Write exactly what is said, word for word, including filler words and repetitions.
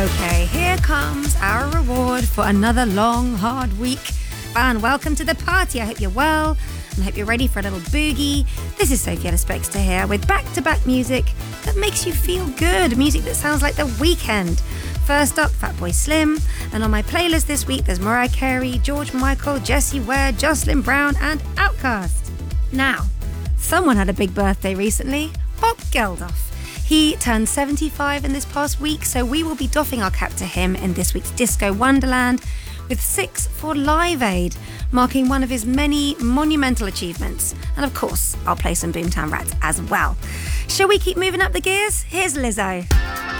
Okay, here comes our reward for another long, hard week. And welcome to the party. I hope you're well, and I hope you're ready for a little boogie. This is Sophie Ellis Bextor here with back-to-back music that makes you feel good, music that sounds like The Weeknd. First up, Fatboy Slim, and on my playlist this week there's Mariah Carey, George Michael, Jessie Ware, Jocelyn Brown and Outkast. Now, someone had a big birthday recently, Bob Geldof. He turned seventy-five in this past week, so we will be doffing our cap to him in this week's Disco Wonderland with six for Live Aid, marking one of his many monumental achievements. And of course, I'll play some Boomtown Rats as well. Shall we keep moving up the gears? Here's Lizzo.